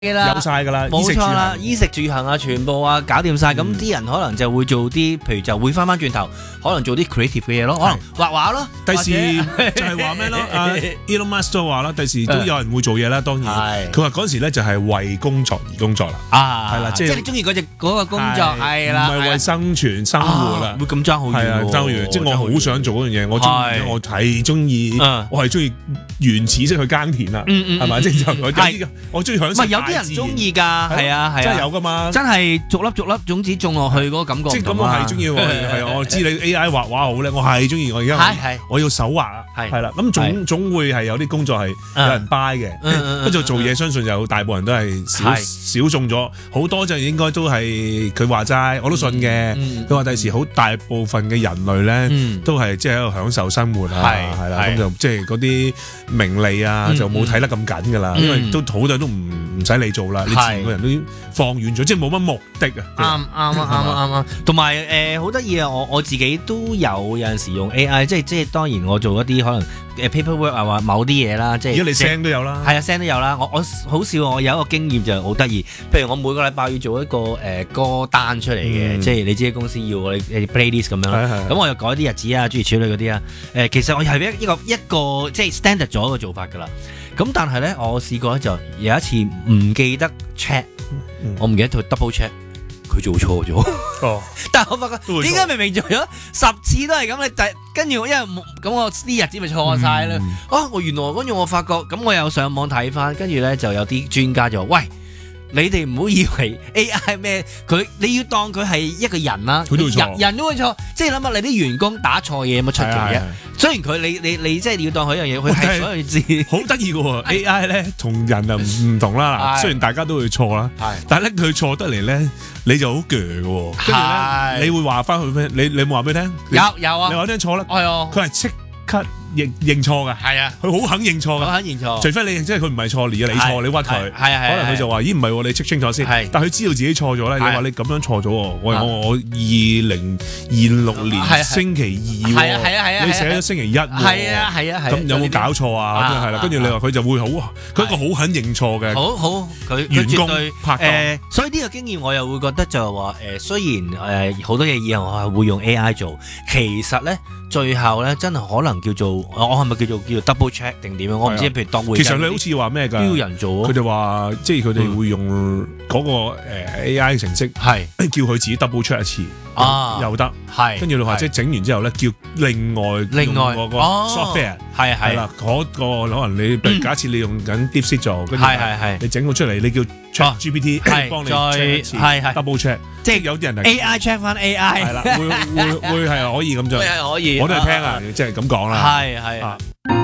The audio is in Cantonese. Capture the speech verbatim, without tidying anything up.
啦， 有晒㗎啦， 冇錯啦，衣食住行啊，全部啊搞掂晒，咁啲人可能就會做啲，譬如就會翻翻轉頭，可能做啲 creative 嘅嘢咯，可能畫畫咯。 第時就係話咩咯？阿 Elon Musk 都話啦，第時都有人會做嘢啦。當然，佢話嗰時咧就係為工作而工作啦。 啊， 係啦，即係你中意嗰隻嗰個工作係啦， 唔係為生存生活啦。 會咁爭好遠喎。 爭好遠，即係我好想做嗰樣嘢，我中意，我係中意，我係中意原始式去耕田啦，係咪？即係我中意享受。 有啲人中意㗎，係啊係啊， 真係有㗎嘛， 真係逐粒逐粒種子種落去嗰個感覺。 即係咁，我係中意我係我知你 A I 畫畫好咧，我係中意我而家我要手畫啊，係啦，咁總總會係有啲工作係有人 buy 嘅，跟住做嘢相信有大部分人都係少少中咗，好多就應該都係佢話齋，我都信嘅。佢話第時好大部分嘅人類咧都係即係喺度享受生活啊，係啦，咁就即係嗰啲名利啊就冇睇得咁緊㗎啦，因為都好多都唔唔使你做啦，你自然個人都放遠咗，即係冇乜目的啊。 啱啱啱啱啱啱，同埋誒好得意啊！我我自己都有有陣時用 A I， 即係即係當然我做一啲可能誒 paperwork 啊，或某啲嘢啦，即係。如果你聲都有啦， 係啊，聲都有啦。我我好笑，我有一個經驗就好得意。譬如我每個禮拜要做一個誒歌單出嚟嘅，即係你知公司要我哋 playlist 咁樣啦。咁我又改啲日子啊，諸如此類嗰啲啊。誒，其實我係一一個一個即係 standard 咗嘅做法㗎啦。咁但係咧，我試過咧就有一次唔記得 check，我唔記得佢 double check，佢做錯咗。哦，但係我發覺點解明明做咗十次都係咁咧？就跟住因為咁我啲日子咪錯晒啦。啊，我原來跟住我發覺，咁我又上網睇翻，跟住咧就有啲專家就話：喂，你哋唔好以為 A I 咩？佢你要當佢係一個人啦，人人都會錯。即係諗下你啲員工打錯嘢有乜出奇嘅？雖然佢你你你即係要當佢一樣嘢，佢係所有字好得意嘅喎。A I 咧同人啊唔唔同啦。雖然大家都會錯啦，但係咧佢錯得嚟咧，你就好鋸嘅喎。跟住咧，你會話翻佢咩？你你有冇話俾佢聽？ 有有啊。 你話聽錯啦。 係啊。 佢係即刻認認錯㗎。係啊。佢好肯認錯㗎。 好肯認錯。 除非你即係佢唔係錯，而係你錯，你屈佢。係啊係。可能佢就話：咦唔係喎，你 check 清楚先。係。但係佢知道自己錯咗咧，你話你咁樣錯咗喎。我我我二零二六年星期二喎。係啊係啊係啊。你寫咗星期一喎。係啊係啊係。咁有冇搞錯啊？係啦，跟住你話佢就會好，佢一個好肯認錯嘅。好好，佢員工拍檔。誒， 所以呢個經驗我又會覺得就係話誒，雖然誒好多嘢以後我係會用 A I 做，其實咧最後咧真係可能叫做我係咪叫做叫做 double check 定點樣？我唔知，譬如當會其實你好似話咩㗎？都要人做。佢哋話即係佢哋會用嗰個 A I 程式係叫佢自己 double check 一次啊，又得係。跟住你話即係整完之後咧，叫另外另外嗰個 software 係係啦，嗰個可能你假設你用緊 DeepSeek 做，跟住你整到出嚟，你叫 ChatGPT 幫你 check 一次 double check， 即係有啲人係 A I check 翻 A I 係啦，會會會係可以咁做， 可以， 我都係聽啊，即係咁講啦， 係係。